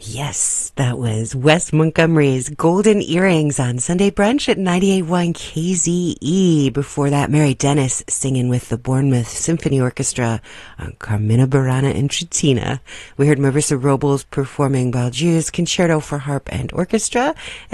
Yes, that was Wes Montgomery's Golden Earrings on Sunday Brunch at 98.1 KZE. Before that, Mary Dennis singing with the Bournemouth Symphony Orchestra on Carmina Burana and Tritina. We heard Marissa Robles performing Balju's Concerto for Harp and Orchestra.